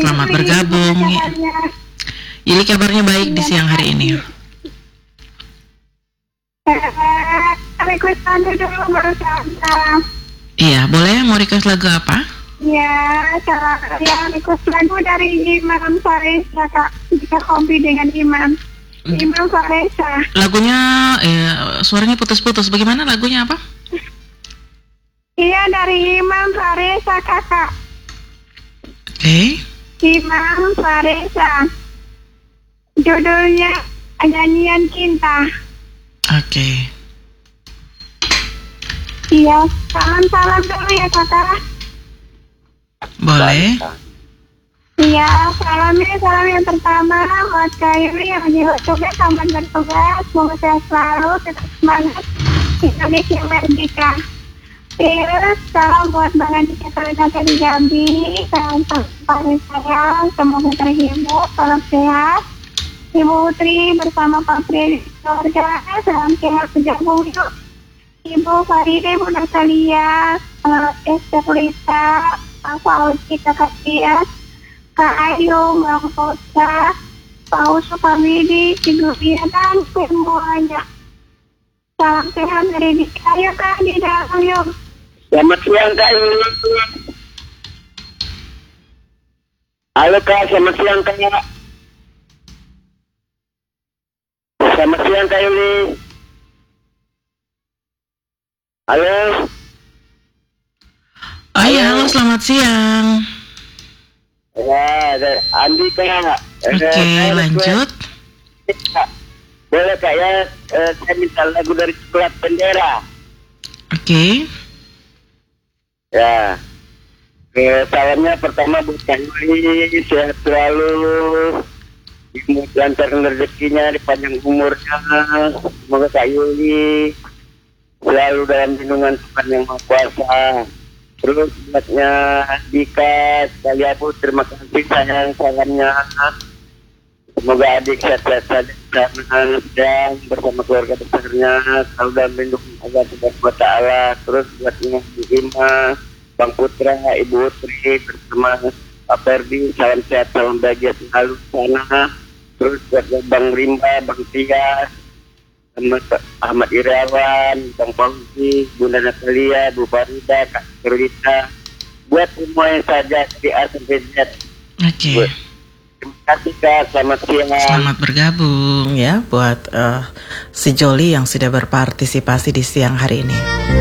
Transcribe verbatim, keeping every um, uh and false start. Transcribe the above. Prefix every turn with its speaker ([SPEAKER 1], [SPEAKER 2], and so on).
[SPEAKER 1] selamat bergabung. Ili kabarnya baik di siang hari ini.
[SPEAKER 2] Request anda dulu barusan.
[SPEAKER 1] Iya, boleh mau request lagu apa?
[SPEAKER 2] Ya, cara ya request lagu dari Imam Faresa, Kak. Jika hobi dengan Imam. Imam Faresa.
[SPEAKER 1] Lagunya, eh, suaranya putus-putus. Bagaimana lagunya apa?
[SPEAKER 2] Iya, dari Imam Faresa, Kakak.
[SPEAKER 1] Oke. Okay.
[SPEAKER 2] Imam Faresa. Judulnya Nyanyian Cinta.
[SPEAKER 1] Oke. Okay.
[SPEAKER 2] Iya, salam-salam dulu ya kakak.
[SPEAKER 1] Boleh.
[SPEAKER 2] Iya, salamnya salam yang pertama buat Kak Yuli yang lagi bertugas, selamat bertugas, semoga sehat selalu, tetap semangat, Indonesia merdeka. Terus salam buat Bang Andika Sarinata di Jambi, salam paling sayang, semoga terhibur, salam sehat. Ibu Putri bersama Pak Pri keluarga, salam sehat sejak bulu. Ibu Faride, Bu Natalia, uh, Esther Lisa, Pak Fauzi, Kakak Tia, Kak Ayu, Bang Fosa, Pak Usu, Pak Widi, Ibu Bia, dan semuanya. Salam sehat dari Dika. Ayo Kak, di dalam yuk.
[SPEAKER 3] Selamat siang Kak Yuli. Halo Kak, selamat siang Kak. Selamat siang Kak Yuli. Halo.
[SPEAKER 1] Oh iya, halo, selamat siang.
[SPEAKER 3] Ya, ada Andi Kak.
[SPEAKER 1] Oke, okay, lanjut.
[SPEAKER 3] Boleh Kak ya, eh, saya minta lagu dari Coklat Bendera.
[SPEAKER 1] Oke. Okay.
[SPEAKER 3] Ya. Eh, salamnya pertama buat Kak Yuli, sehat selalu. Dilancarkan rezekinya, dipanjang umurnya. Semoga Kak Yuli selalu dalam lindungan Tuhan yang Maha Kuasa. Terus buatnya Dika, sekali aku terima kasih sayang salamnya. Semoga adik sehat-sehat saja dan bersama keluarga besarnya selalu dalam lindungan Allah Subhanahu wa Ta'ala. Terus buatnya Ima, Bang Putra, Ibu Utri bersama Pak Ferdi, salam sehat, salam bahagia selalu sana. Terus buat Bang Rimba, Bang Tia, Ahmad Irawan, Bang Fauzi, Bunda Natalia, Bu Farida, Kak Kerlita, buat semua yang saja di A sampai Z.
[SPEAKER 1] Oke. Okay.
[SPEAKER 3] Terima kasih Kak, selamat siang.
[SPEAKER 1] Selamat bergabung ya buat uh, si Joli yang sudah berpartisipasi di siang hari ini.